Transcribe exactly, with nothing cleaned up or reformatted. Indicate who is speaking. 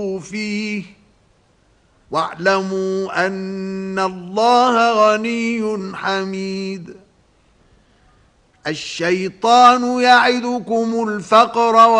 Speaker 1: فيه واعلموا أن الله غني حميد. الشيطان يعدكم الفقر